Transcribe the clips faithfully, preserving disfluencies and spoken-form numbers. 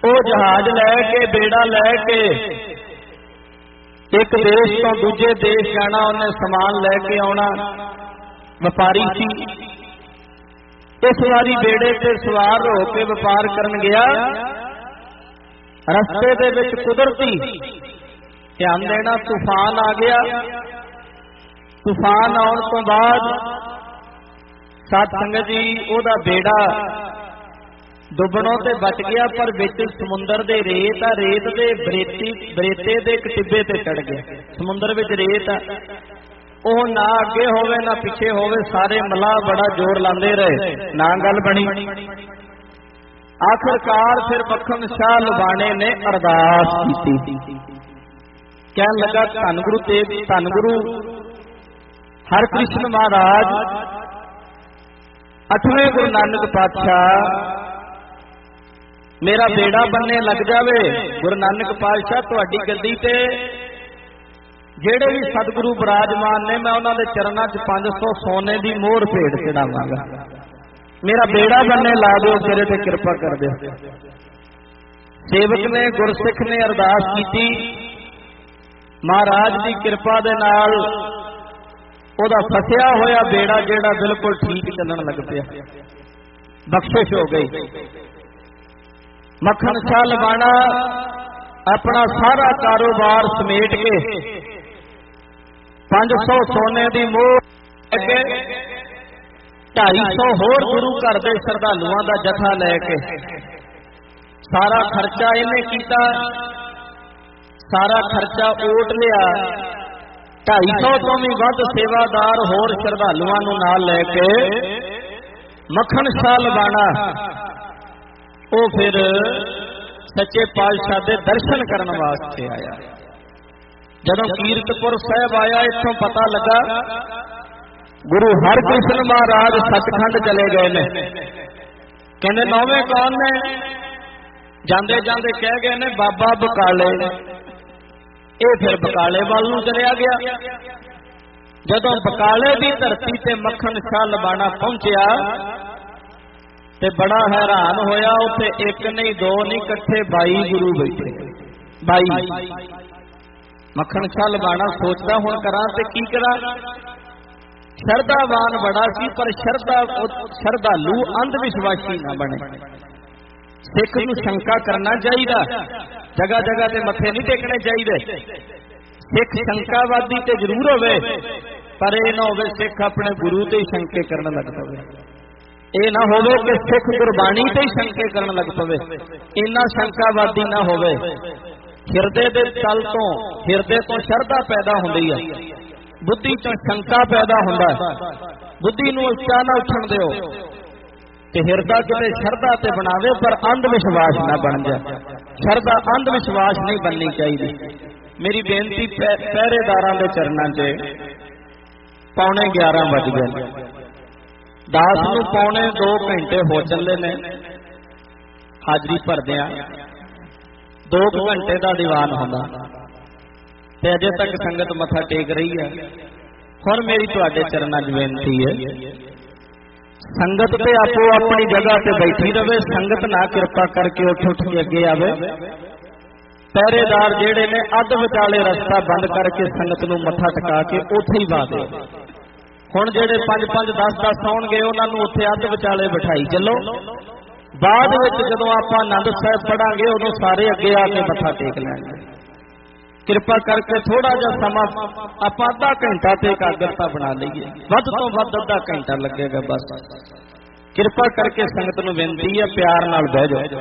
ਉਹ ਜਹਾਜ਼ ਲੈ ਕੇ ਬੇੜਾ ਲੈ ਕੇ ਇੱਕ ਦੇਸ਼ ਤੋਂ ਦੂਜੇ ਦੇਸ਼ ਜਾਣਾ, ਉਹਨੇ ਸਮਾਨ ਲੈ ਕੇ ਆਉਣਾ, ਵਪਾਰੀ ਸੀ। ਇਸ ਵਾਰੀ ਬੇੜੇ ਤੇ ਸਵਾਰ ਹੋ ਕੇ ਵਪਾਰ ਕਰਨ ਗਿਆ। ਰਸਤੇ ਦੇ ਵਿੱਚ ਕੁਦਰਤੀ ਧਿਆਨ ਦੇਣਾ ਤੂਫਾਨ ਆ ਗਿਆ। ਤੂਫਾਨ ਆਉਣ ਤੋਂ ਬਾਅਦ ਸਤ ਸੰਗਤ ਜੀ ਉਹਦਾ ਬੇੜਾ ਡੁੱਬਣੋਂ ਤੇ ਬਚ ਗਿਆ, ਪਰ ਵਿੱਚ ਸਮੁੰਦਰ ਦੇ ਰੇਤ ਆ, ਰੇਤ ਦੇ ਬਰੇਤੀ ਬਰੇਤੇ ਦੇ ਇੱਕ ਟਿੱਬੇ ਤੇ ਚੜ ਗਿਆ। ਸਮੁੰਦਰ ਵਿੱਚ ਰੇਤ ਆ, ਉਹ ਨਾ ਅੱਗੇ ਹੋਵੇ ਨਾ ਪਿੱਛੇ ਹੋਵੇ। ਸਾਰੇ ਮਲਾਹ ਬੜਾ ਜ਼ੋਰ ਲਾਉਂਦੇ ਰਹੇ, ਨਾ ਗੱਲ ਬਣੀ। ਆਖਿਰਕਾਰ ਫਿਰ ਮੱਖਣ ਸ਼ਾਹ ਲੁਬਾਣੇ ਨੇ ਅਰਦਾਸ ਕੀਤੀ, ਕਹਿਣ ਲੱਗਾ ਧੰਨ ਗੁਰੂ ਤੇਗ ਧੰਨ ਗੁਰੂ ਹਰਿਕ੍ਰਿਸ਼ਨ ਮਹਾਰਾਜ, ਅੱਠਵੇਂ ਗੁਰੂ ਨਾਨਕ ਪਾਤਸ਼ਾਹ, ਮੇਰਾ ਬੇੜਾ ਬੰਨੇ ਲੱਗ ਜਾਵੇ। ਗੁਰੂ ਨਾਨਕ ਪਾਤਸ਼ਾਹ ਤੁਹਾਡੀ ਗੱਦੀ ਤੇ ਜਿਹੜੇ ਵੀ ਸਤਿਗੁਰੂ ਬਿਰਾਜਮਾਨ ਨੇ, ਮੈਂ ਉਹਨਾਂ ਦੇ ਚਰਨਾਂ 'ਚ ਪੰਜ ਸੌ ਸੋਨੇ ਦੀ ਮੋਹਰ ਭੇਟ ਚੜਾਵਾਂਗਾ। ਮੇਰਾ ਬੇੜਾ ਬੰਨੇ ਲਾ ਦਿਓ, ਮੇਰੇ ਤੇ ਕਿਰਪਾ ਕਰ ਦਿਓ। ਸੇਵਕ ਨੇ, ਗੁਰਸਿੱਖ ਨੇ ਅਰਦਾਸ ਕੀਤੀ। ਮਹਾਰਾਜ ਦੀ ਕਿਰਪਾ ਦੇ ਨਾਲ ਉਹਦਾ ਫਸਿਆ ਹੋਇਆ ਬੇੜਾ ਜਿਹੜਾ ਬਿਲਕੁਲ ਠੀਕ ਚੱਲਣ ਲੱਗ ਪਿਆ, ਬਖਸ਼ਿਸ਼ ਹੋ ਗਈ। ਮੱਖਣ ਸ਼ਾਹ ਲੁਬਾਣਾ ਆਪਣਾ ਸਾਰਾ ਕਾਰੋਬਾਰ ਸਮੇਟ ਕੇ ਪੰਜ ਸੌ ਸੋਨੇ ਦੀ ਮੋਹਰ ਲੈ ਕੇ ਢਾਈ ਸੌ ਹੋਰ ਗੁਰੂ ਘਰ ਦੇ ਸ਼ਰਧਾਲੂਆਂ ਦਾ ਜਥਾ ਲੈ ਕੇ, ਸਾਰਾ ਖਰਚਾ ਇਹਨੇ ਕੀਤਾ, ਸਾਰਾ ਖਰਚਾ ਓਟ ਲਿਆ। ਢਾਈ ਸੌ ਤੋਂ ਵੀ ਵੱਧ ਸੇਵਾਦਾਰ ਹੋਰ ਸ਼ਰਧਾਲੂਆਂ ਨੂੰ ਨਾਲ ਲੈ ਕੇ ਮੱਖਣ ਸ਼ਾਹ ਲੁਬਾਣਾ ਉਹ ਫਿਰ ਸੱਚੇ ਪਾਤਸ਼ਾਹ ਦੇ ਦਰਸ਼ਨ ਕਰਨ ਵਾਸਤੇ ਆਇਆ। ਜਦੋਂ ਕੀਰਤਪੁਰ ਸਾਹਿਬ ਆਇਆ, ਇੱਥੋਂ ਪਤਾ ਲੱਗਾ ਗੁਰੂ ਹਰਿਕ੍ਰਿਸ਼ਨ ਮਹਾਰਾਜ ਸੱਚਖੰਡ ਚਲੇ ਗਏ ਨੇ। ਕਹਿੰਦੇ ਨੌਵੇਂ ਕੌਣ ਨੇ? ਜਾਂਦੇ ਜਾਂਦੇ ਕਹਿ ਗਏ ਨੇ ਬਾਬਾ ਬਕਾਲੇ। ਇਹ ਫਿਰ ਬਕਾਲੇ ਵੱਲ ਨੂੰ ਚਲਿਆ ਗਿਆ। ਜਦੋਂ ਬਕਾਲੇ ਦੀ ਧਰਤੀ ਤੇ ਮੱਖਣ ਸ਼ਾਹ ਲੁਬਾਣਾ ਪਹੁੰਚਿਆ ਤੇ ਬੜਾ ਹੈਰਾਨ ਹੋਇਆ। ਉੱਥੇ ਇੱਕ ਨਹੀਂ ਦੋ ਨਹੀਂ ਇਕੱਠੇ ਬਾਈ ਗੁਰੂ ਬੈਠੇ, ਬਾਈ। ਮੱਖਣ ਸ਼ਾਹ ਲੁਬਾਣਾ ਸੋਚਦਾ ਹੁਣ ਕਰਾਂ ਤੇ ਕੀ ਕਰਾਂ। ਸ਼ਰਧਾਵਾਨ ਬੜਾ ਸੀ, ਪਰ ਸ਼ਰਧਾ ਸ਼ਰਧਾਲੂ ਅੰਧ ਵਿਸ਼ਵਾਸੀ ਨਾ ਬਣੇ। ਸਿੱਖ ਨੂੰ ਸ਼ੰਕਾ ਕਰਨਾ ਚਾਹੀਦਾ, ਜਗ੍ਹਾ ਜਗ੍ਹਾ ਤੇ ਮੱਥੇ ਨਹੀਂ ਟੇਕਣੇ ਚਾਹੀਦੇ। ਸਿੱਖ ਸ਼ੰਕਾਵਾਦੀ ਤੇ ਜ਼ਰੂਰ ਹੋਵੇ, ਪਰ ਇਹ ਨਾ ਹੋਵੇ ਸਿੱਖ ਆਪਣੇ ਗੁਰੂ ਤੇ ਹੀ ਸ਼ੰਕੇ ਕਰਨ ਲੱਗ ਪਵੇ। ਇਹ ਨਾ ਹੋਵੇ ਕਿ ਸਿੱਖ ਗੁਰਬਾਣੀ ਤੇ ਹੀ ਸ਼ੰਕੇ ਕਰਨ ਲੱਗ ਪਵੇ। ਇੰਨਾ ਸ਼ੰਕਾਵਾਦੀ ਨਾ ਹੋਵੇ। ਹਿਰਦੇ ਦੇ ਤਲ ਤੋਂ, ਹਿਰਦੇ ਤੋਂ ਸ਼ਰਧਾ ਪੈਦਾ ਹੁੰਦੀ ਹੈ, ਬੁੱਧੀ ਤੋਂ ਸ਼ੰਕਾ ਪੈਦਾ ਹੁੰਦਾ। ਬੁੱਧੀ ਨੂੰ ਉੱਚਾ ਨਾ ਉੱਠਣ ਦਿਓ ਤੇ ਹਿਰਦਾ ਕਿਤੇ ਸ਼ਰਧਾ ਤੇ ਬਣਾਵੇ, ਪਰ ਅੰਧ ਵਿਸ਼ਵਾਸ ਨਾ ਬਣ ਜਾਏ। ਸ਼ਰਧਾ ਅੰਧ ਵਿਸ਼ਵਾਸ ਨਹੀਂ ਬਣਨੀ ਚਾਹੀਦੀ। ਮੇਰੀ ਬੇਨਤੀ ਪਹਿਰੇਦਾਰਾਂ ਦੇ ਚਰਨਾਂ 'ਚ ਪੌਣੇ ਗਿਆਰਾਂ ਵੱਜ ਗਏ। ਦਾਸ ਨੂੰ ਪੌਣੇ ਦੋ ਘੰਟੇ ਹੋ ਚੱਲੇ ਨੇ ਹਾਜ਼ਰੀ ਭਰਦਿਆਂ। ਦੋ ਕੁ ਘੰਟੇ ਦਾ ਦੀਵਾਨ ਹੁੰਦਾ ਤੇ ਅਜੇ ਤੱਕ ਸੰਗਤ ਮੱਥਾ ਟੇਕ ਰਹੀ ਹੈ। ਹੁਣ ਮੇਰੀ ਤੁਹਾਡੇ ਚਰਨਾਂ 'ਚ ਬੇਨਤੀ ਹੈ, ਸੰਗਤ ਤੇ ਆਪੋ ਆਪਣੀ ਜਗ੍ਹਾ ਤੇ ਬੈਠੀ ਰਵੇ। ਸੰਗਤ ਨਾ ਕਿਰਪਾ ਕਰਕੇ ਉੱਠ ਉੱਠ ਕੇ ਅੱਗੇ ਆਵੇ। ਪਹਿਰੇਦਾਰ ਜਿਹੜੇ ਨੇ ਅੱਧ ਵਿਚਾਲੇ ਰਸਤਾ ਬੰਦ ਕਰਕੇ ਸੰਗਤ ਨੂੰ ਮੱਥਾ ਟਿਕਾ ਕੇ ਉੱਥੇ ਹੀ ਵਾ ਦਿਓ। ਹੁਣ ਜਿਹੜੇ ਪੰਜ ਪੰਜ ਦਸ ਦਸ ਆਉਣਗੇ ਉਹਨਾਂ ਨੂੰ ਉੱਥੇ ਅੱਧ ਵਿਚਾਲੇ ਬਿਠਾਈ ਚੱਲੋ। ਬਾਅਦ ਵਿੱਚ ਜਦੋਂ ਆਪਾਂ ਆਨੰਦ ਸਾਹਿਬ ਪੜਾਂਗੇ ਉਦੋਂ ਸਾਰੇ ਅੱਗੇ ਆ ਕੇ ਮੱਥਾ ਟੇਕ ਲੈਣਗੇ। ਕਿਰਪਾ ਕਰਕੇ ਥੋੜਾ ਜਿਹਾ ਸਮਾਂ ਆਪਾਂ ਅੱਧਾ ਘੰਟਾ ਤੇ ਇਕਾਗਰਤਾ ਬਣਾ ਲਈਏ। ਵੱਧ ਤੋਂ ਵੱਧ ਅੱਧਾ ਘੰਟਾ ਲੱਗੇਗਾ ਬਸ। ਕਿਰਪਾ ਕਰਕੇ ਸੰਗਤ ਨੂੰ ਬੇਨਤੀ ਹੈ, ਪਿਆਰ ਨਾਲ ਬਹਿ ਜਾਓ।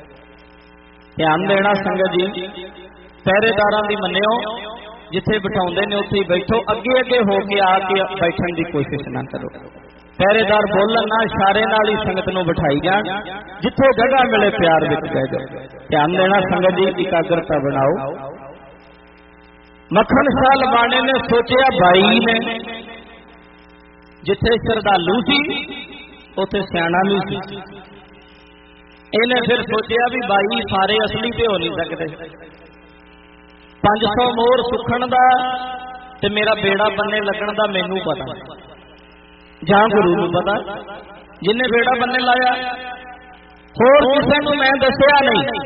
ਧਿਆਨ ਦੇਣਾ ਸੰਗਤ ਜੀ, ਪਹਿਰੇਦਾਰਾਂ ਦੀ ਮੰਨਿਓ, ਜਿੱਥੇ ਬਿਠਾਉਂਦੇ ਨੇ ਉੱਥੇ ਹੀ ਬੈਠੋ। ਅੱਗੇ ਅੱਗੇ ਹੋ ਕੇ ਆ ਕੇ ਬੈਠਣ ਦੀ ਕੋਸ਼ਿਸ਼ ਨਾ ਕਰੋ। ਪਹਿਰੇਦਾਰ ਬੋਲਣ ਨਾ, ਇਸ਼ਾਰੇ ਨਾਲ ਹੀ ਸੰਗਤ ਨੂੰ ਬਿਠਾਈ ਜਾਣ। ਜਿੱਥੇ ਜਗ੍ਹਾ ਮਿਲੇ ਪਿਆਰ ਵਿੱਚ ਬਹਿ ਜਾਓ। ਧਿਆਨ ਦੇਣਾ ਸੰਗਤ ਜੀ, ਇਕਾਗਰਤਾ ਬਣਾਓ। ਮੱਖਣ ਸ਼ਾਹ ਲੁਬਾਣੇ ਨੇ ਸੋਚਿਆ ਬਾਈ ਨੇ, ਜਿੱਥੇ ਸ਼ਰਧਾਲੂ ਸੀ ਉੱਥੇ ਸਿਆਣਾ ਵੀ ਸੀ। ਇਹਨੇ ਫਿਰ ਸੋਚਿਆ ਵੀ ਬਾਈ ਸਾਰੇ ਅਸਲੀ ਤੇ ਹੋ ਨਹੀਂ ਸਕਦੇ। ਪੰਜ ਸੌ ਮੋਹਰ ਸੁੱਖਣ ਦਾ ਤੇ ਮੇਰਾ ਬੇੜਾ ਬੰਨੇ ਲੱਗਣ ਦਾ ਮੈਨੂੰ ਪਤਾ, ਜਾਂ ਗੁਰੂ ਨੂੰ ਪਤਾ, ਜਿੰਨੇ ਬੇੜਾ ਬੰਨੇ ਲਾਇਆ। ਹੋਰ ਕਿਸੇ ਨੂੰ ਮੈਂ ਦੱਸਿਆ ਨਹੀਂ।